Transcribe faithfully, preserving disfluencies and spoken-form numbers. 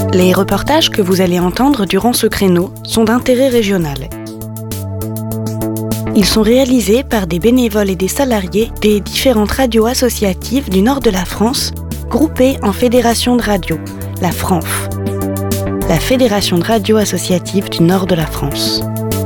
Les reportages que vous allez entendre durant ce créneau sont d'intérêt régional. Ils sont réalisés par des bénévoles et des salariés des différentes radios associatives du nord de la France, groupées en fédération de radio, la FRANF, la Fédération de radio associative du nord de la France.